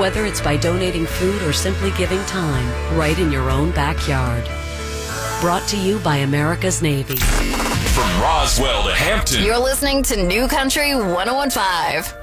Whether it's by donating food or simply giving time, right in your own backyard. Brought to you by America's Navy. From Roswell to Hampton. You're listening to New Country 101.5.